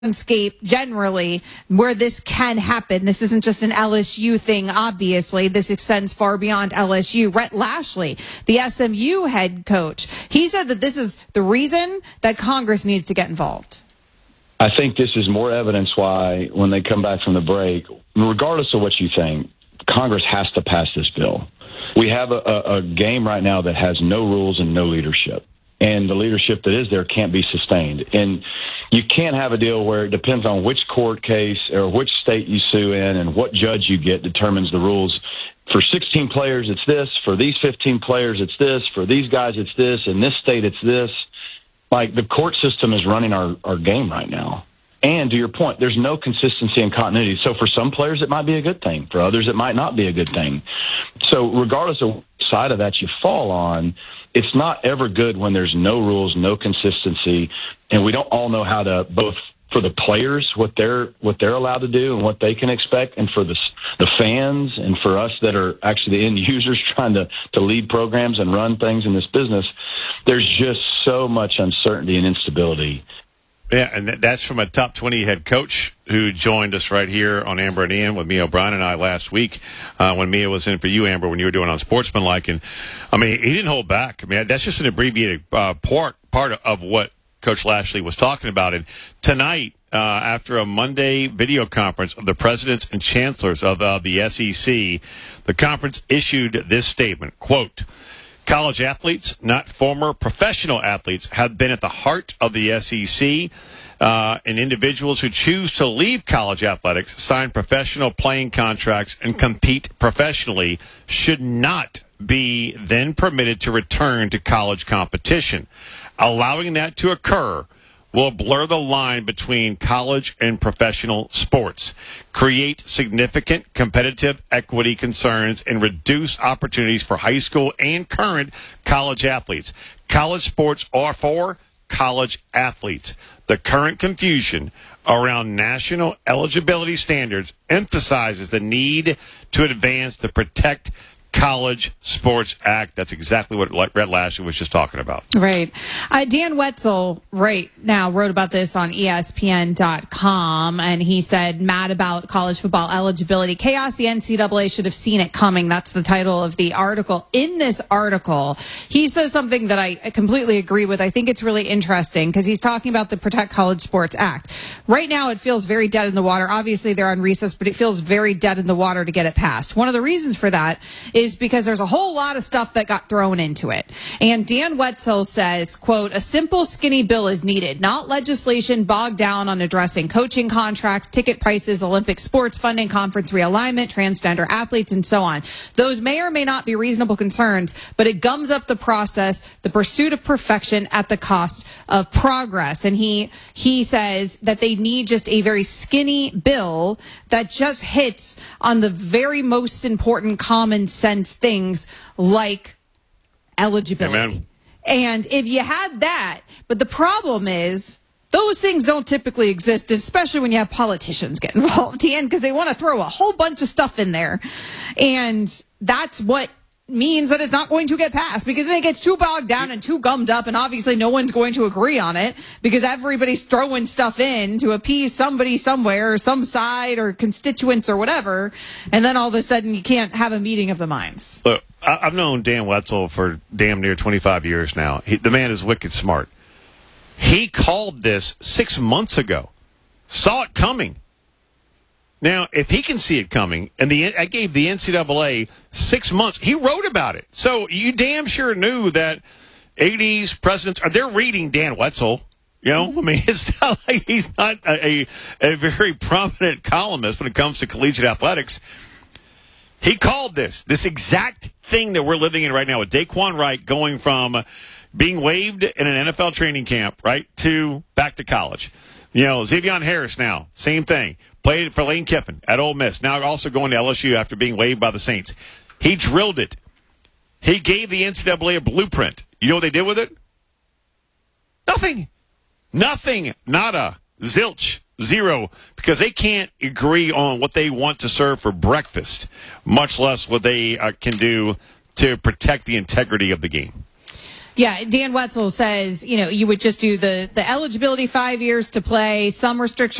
landscape generally where this can happen. This isn't just an LSU thing, obviously. This extends far beyond LSU. Rhett Lashlee, the SMU head coach, he said that this is the reason that Congress needs to get involved. I think this is more evidence why, when they come back from the break, regardless of what you think, Congress has to pass this bill. We have a game right now that has no rules and no leadership. And the leadership that is there can't be sustained. And you can't have a deal where it depends on which court case or which state you sue in and what judge you get determines the rules. For 16 players, it's this. For these 15 players, it's this. For these guys, it's this. In this state, it's this. Like, the court system is running our game right now. And to your point, there's no consistency and continuity. So for some players, it might be a good thing. For others, it might not be a good thing. So regardless of what side of that you fall on, it's not ever good when there's no rules, no consistency, and we don't all know how to, both for the players, what they're allowed to do and what they can expect, and for the fans and for us that are actually the end users trying to lead programs and run things in this business. There's just so much uncertainty and instability. Yeah, and that's from a top 20 head coach who joined us right here on Amber and Ian with Mia O'Brien and I last week when Mia was in for you, Amber, when you were doing Unsportsmanlike. And, I mean, he didn't hold back. I mean, that's just an abbreviated part of what Coach Lashlee was talking about. And tonight, after a Monday video conference of the presidents and chancellors of the SEC, the conference issued this statement, quote, "College athletes, not former professional athletes, have been at the heart of the SEC, and individuals who choose to leave college athletics, sign professional playing contracts, and compete professionally should not be then permitted to return to college competition. Allowing that to occur will blur the line between college and professional sports, create significant competitive equity concerns, and reduce opportunities for high school and current college athletes. College sports are for college athletes. The current confusion around national eligibility standards emphasizes the need to advance the Protect College Sports Act." That's exactly what Rhett Lashlee was just talking about. Right. Dan Wetzel right now wrote about this on ESPN.com, and he said, mad about college football eligibility chaos. The NCAA should have seen it coming. That's the title of the article. In this article, he says something that I completely agree with. I think it's really interesting because he's talking about the Protect College Sports Act. Right now, it feels very dead in the water. Obviously, they're on recess, but it feels very dead in the water to get it passed. One of the reasons for that is because there's a whole lot of stuff that got thrown into it. And Dan Wetzel says, quote, "A simple, skinny bill is needed, not legislation bogged down on addressing coaching contracts, ticket prices, Olympic sports funding, conference realignment, transgender athletes, and so on. Those may or may not be reasonable concerns, but it gums up the process, the pursuit of perfection at the cost of progress." And he says that they need just a very skinny bill that just hits on the very most important common sense things like eligibility. Amen. And if you had that, but the problem is those things don't typically exist, especially when you have politicians get involved, Ian, because they want to throw a whole bunch of stuff in there. And that's what means that it's not going to get passed, because then it gets too bogged down and too gummed up, and obviously no one's going to agree on it because everybody's throwing stuff in to appease somebody somewhere or some side or constituents or whatever, and then all of a sudden you can't have a meeting of the minds. Look, I've known Dan Wetzel for damn near 25 years now. The man is wicked smart. He called this 6 months ago, saw it coming. Now, if he can see it coming, and I gave the NCAA 6 months, he wrote about it. So you damn sure knew that ADs, presidents, they're reading Dan Wetzel. You know, I mean, it's not like he's not a very prominent columnist when it comes to collegiate athletics. He called this exact thing that we're living in right now with Daquan Wright going from being waived in an NFL training camp, right, to back to college. You know, Xavier Harris now, same thing. Played for Lane Kiffin at Ole Miss. Now also going to LSU after being waived by the Saints. He drilled it. He gave the NCAA a blueprint. You know what they did with it? Nothing. Nothing. Nada. Zilch. Zero. Because they can't agree on what they want to serve for breakfast, much less what they can do to protect the integrity of the game. Yeah, Dan Wetzel says, you would just do the eligibility 5 years to play, some restrictions